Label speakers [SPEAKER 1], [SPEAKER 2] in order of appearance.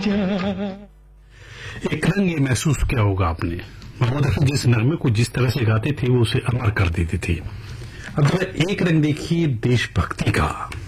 [SPEAKER 1] एक रंग ये महसूस किया होगा आपने, मोहम्मद रफी जिस नगमे को जिस तरह से गाते थे वो उसे अमर कर देते थे। अब जरा एक रंग देखिए देशभक्ति का।